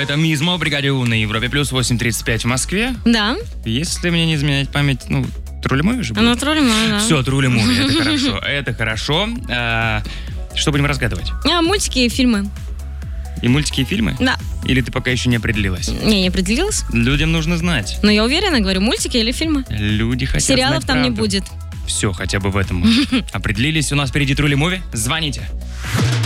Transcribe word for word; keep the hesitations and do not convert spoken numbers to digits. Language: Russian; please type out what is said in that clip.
Это Мизмо, бригаде У на Европе плюс восемь тридцать пять в Москве. Да. Если мне не изменять память, ну, Трулли Муви же будет? Ну, Трулли Муви, да. Все, Трулли Муви, это хорошо, это хорошо. А, что будем разгадывать? А, мультики и фильмы. И мультики, и фильмы? Да. Или ты пока еще не определилась? Не, не определилась. Людям нужно знать. Но я уверена, говорю, мультики или фильмы. Люди хотят Сериалов знать там не правду. будет. Все, хотя бы в этом. Определились, у нас впереди Трулли Муви. Звоните.